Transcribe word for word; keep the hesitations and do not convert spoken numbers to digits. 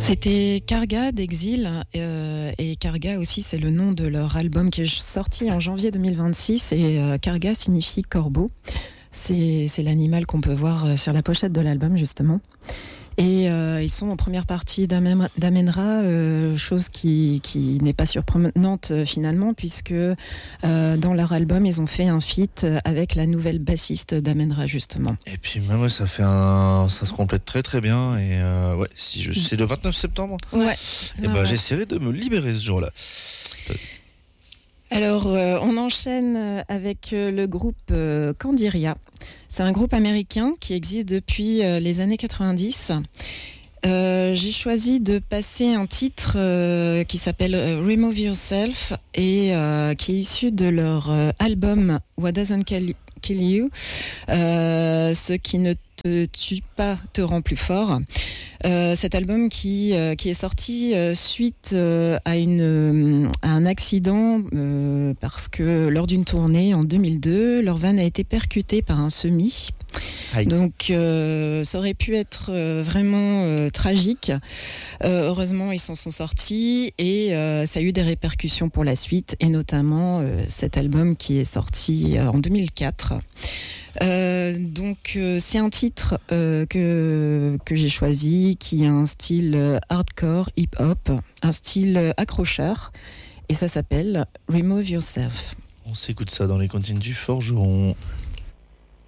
C'était Karga d'Exil euh, et Karga aussi c'est le nom de leur album qui est sorti en janvier deux mille vingt-six et euh, Karga signifie corbeau. C'est, c'est l'animal qu'on peut voir sur la pochette de l'album justement. Et euh, ils sont en première partie d'Amen- d'Amenra, euh, chose qui, qui n'est pas surprenante euh, finalement, puisque euh, dans leur album, ils ont fait un feat avec la nouvelle bassiste d'Amenra justement. Et puis même ouais, ça fait un, ça se complète très très bien. Et euh, ouais, si je, c'est le vingt-neuf septembre. Ouais. Et Ah, ben ouais. j'essaierai de me libérer ce jour-là. Alors, euh, on enchaîne avec euh, le groupe euh, Candiria. C'est un groupe américain qui existe depuis euh, les années quatre-vingt-dix. Euh, j'ai choisi de passer un titre euh, qui s'appelle euh, Remove Yourself et euh, qui est issu de leur euh, album What Doesn't Kill, Kill You. Euh, ce qui ne te tue pas te rend plus fort. Euh, cet album qui, euh, qui est sorti euh, suite euh, à, une, euh, à un accident euh, parce que lors d'une tournée en deux mille deux, leur van a été percuté par un semi. Aïe. Donc euh, ça aurait pu être euh, vraiment euh, tragique. Euh, heureusement, ils s'en sont sortis et euh, ça a eu des répercussions pour la suite et notamment euh, cet album qui est sorti euh, en deux mille quatre. Euh, donc euh, c'est un titre euh, que, que j'ai choisi qui a un style euh, hardcore, hip-hop, un style euh, accrocheur et ça s'appelle Remove Yourself. On s'écoute ça dans les cantines du Forgeron.